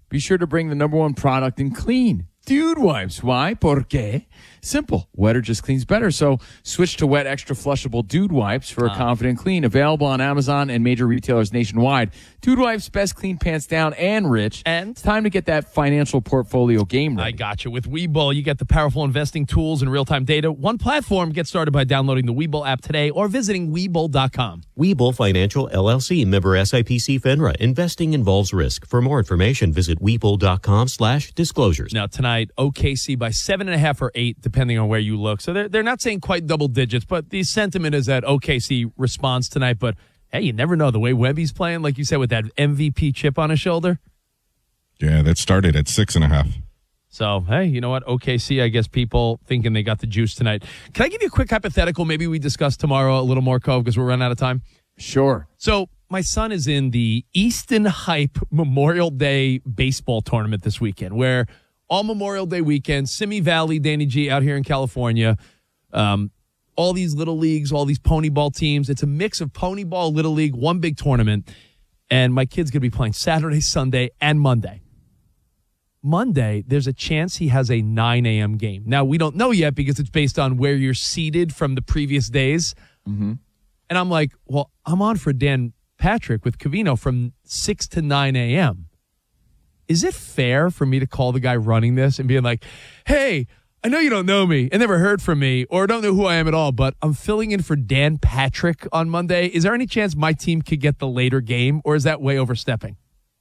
be sure to bring the number one product in clean. Dude Wipes. Why? Porque. Simple. Wetter just cleans better. So switch to wet, extra flushable Dude Wipes for a confident clean. Available on Amazon and major retailers nationwide. Dude Wipes, best clean pants down and rich. And it's time to get that financial portfolio game ready. I got you. With Webull, you get the powerful investing tools and real-time data. One platform. Get started by downloading the Webull app today or visiting Webull.com. Webull Financial, LLC, member SIPC FINRA. Investing involves risk. For more information, visit Webull.com/disclosures. Now, tonight, OKC by 7.5 or 8, depending on where you look. So they're not saying quite double digits, but the sentiment is that OKC responds tonight. But, hey, you never know. The way Webby's playing, like you said, with that MVP chip on his shoulder. Yeah, that started at 6.5. So, hey, you know what? OKC, I guess people thinking they got the juice tonight. Can I give you a quick hypothetical? Maybe we discuss tomorrow a little more, Cove, because we're running out of time. Sure. So my son is in the Easton Hype Memorial Day baseball tournament this weekend, where all Memorial Day weekend, Simi Valley, Danny G out here in California, all these little leagues, all these pony ball teams. It's a mix of pony ball, little league, one big tournament. And my kid's going to be playing Saturday, Sunday, and Monday. Monday, there's a chance he has a 9 a.m. game. Now, we don't know yet because it's based on where you're seated from the previous days. Mm-hmm. And I'm like, well, I'm on for Dan Patrick with Covino from 6 to 9 a.m. Is it fair for me to call the guy running this and being like, hey, I know you don't know me and never heard from me or don't know who I am at all, but I'm filling in for Dan Patrick on Monday. Is there any chance my team could get the later game, or is that way overstepping?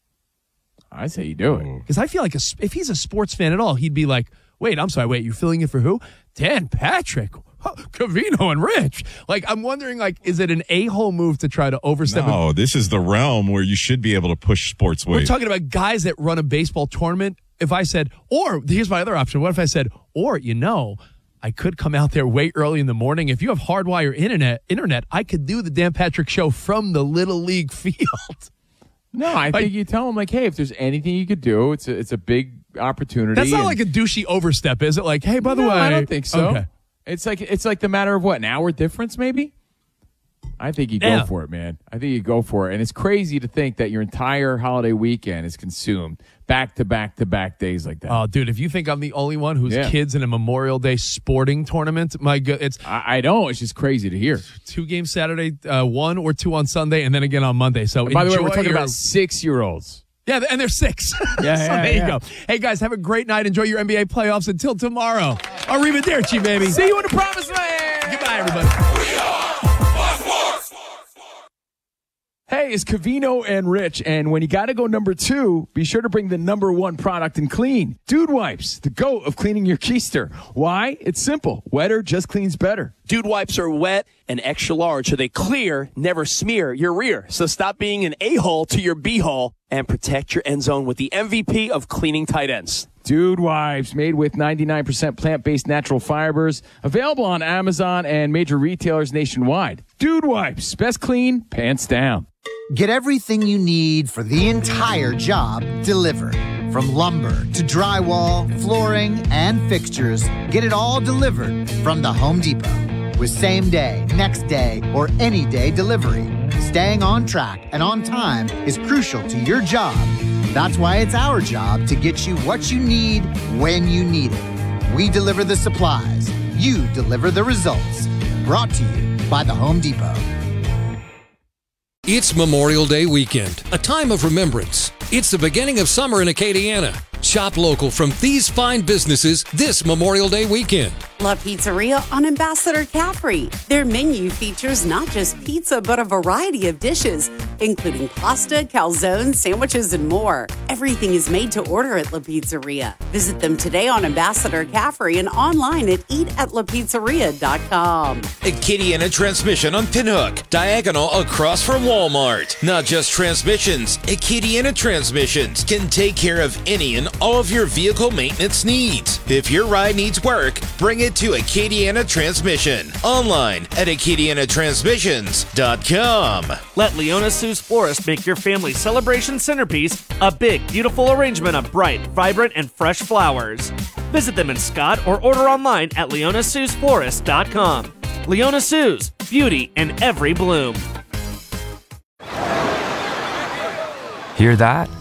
I say you do it. Because I feel like if he's a sports fan at all, he'd be like, wait, you're filling in for who? Dan Patrick, Covino and Rich. Like, I'm wondering, like, is it an a-hole move to try to overstep? No, this is the realm where you should be able to push sports weight. We're talking about guys that run a baseball tournament. If I said, or here's my other option. What if I said, or, I could come out there way early in the morning. If you have hardwire internet, I could do the Dan Patrick show from the Little League field. No, I think you tell him, like, hey, if there's anything you could do, it's a big opportunity. That's not like a douchey overstep, is it? Like, hey, by the way. I don't think so. Okay. It's like the matter of what, an hour difference maybe? I think you go for it, man. I think you go for it. And it's crazy to think that your entire holiday weekend is consumed back-to-back-to-back days like that. Oh, dude, if you think I'm the only one whose kid's in a Memorial Day sporting tournament, my God, it's... I know. It's just crazy to hear. 2 games Saturday, 1 or 2 on Sunday, and then again on Monday. So, by the way, we're talking about 6-year-olds. Yeah, and they're 6. Yeah, so there you go. Hey, guys, have a great night. Enjoy your NBA playoffs until tomorrow. Arrivederci, baby. See you in the promised land. Goodbye, everybody. Hey, it's Covino and Rich, and when you got to go number 2, be sure to bring the number 1 product in clean. Dude Wipes, the GOAT of cleaning your keister. Why? It's simple. Wetter just cleans better. Dude Wipes are wet and extra large, so they clear, never smear your rear. So stop being an a-hole to your b-hole and protect your end zone with the MVP of cleaning tight ends. Dude Wipes, made with 99% plant-based natural fibers. Available on Amazon and major retailers nationwide. Dude Wipes, best clean, pants down. Get everything you need for the entire job delivered. From lumber to drywall, flooring, and fixtures, get it all delivered from the Home Depot. With same day, next day, or any day delivery, staying on track and on time is crucial to your job. That's why it's our job to get you what you need when you need it. We deliver the supplies. You deliver the results. Brought to you by the Home Depot. It's Memorial Day weekend, a time of remembrance. It's the beginning of summer in Acadiana. Shop local from these fine businesses this Memorial Day weekend. La Pizzeria on Ambassador Caffrey. Their menu features not just pizza, but a variety of dishes, including pasta, calzones, sandwiches, and more. Everything is made to order at La Pizzeria. Visit them today on Ambassador Caffrey and online at eatatlapizzeria.com. Acadiana Transmission on Pinhook, diagonal across from Walmart. Not just transmissions, Acadiana Transmissions can take care of any and all of your vehicle maintenance needs. If your ride needs work, bring it to Acadiana Transmission. Online at AcadianaTransmissions.com. Let Leona Sue's Florist make your family celebration centerpiece a big, beautiful arrangement of bright, vibrant, and fresh flowers. Visit them in Scott or order online at LeonaSue'sFlorist.com. Leona Sue's, beauty in every bloom. Hear that?